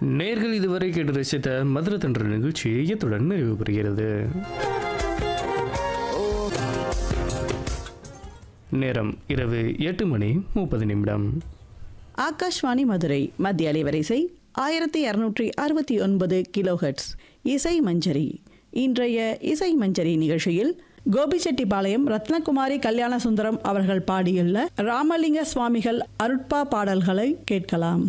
நேர்கள் இதுவரை கேட்டு ரசித்த மதுர தன்ற நிகழ்ச்சி இத்துடன் நிறைவு பெறுகிறது. நேரம் இரவு 8:30. ஆகாஷ்வாணி மதுரை மத்திய அலைவரிசை 1269 கிலோஹெர்ட்ஸ் இசை மஞ்சரி. இன்றைய இசை மஞ்சரி நிகழ்ச்சியில் கோபிச்செட்டிப்பாளையம் ரத்னகுமாரி கல்யாண சுந்தரம் அவர்கள் பாடியுள்ள ராமலிங்க சுவாமிகள் அருட்பா பாடல்களை கேட்கலாம்.